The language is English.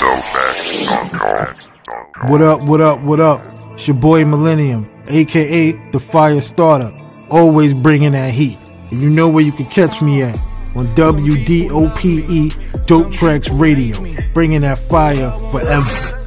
What up, what up, what up? It's your boy Millennium, aka the Fire Starter, always bringing that heat. And you know where you can catch me at, on WDOPE Dope Tracks Radio, bringing that fire forever.